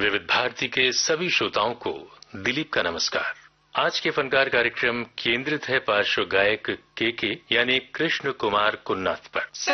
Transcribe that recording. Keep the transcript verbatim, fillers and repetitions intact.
विविध भारती के सभी श्रोताओं को दिलीप का नमस्कार। आज के फनकार कार्यक्रम केंद्रित है पार्श्व गायक के के यानी कृष्ण कुमार कुन्नाथ पर।